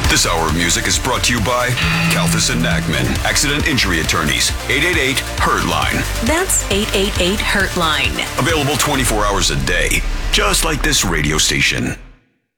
This hour of music is brought to you by Kalthus and Nagman, Accident Injury Attorneys, 888-HURT-LINE. That's 888-HURT-LINE. Available 24 hours a day, just like this radio station.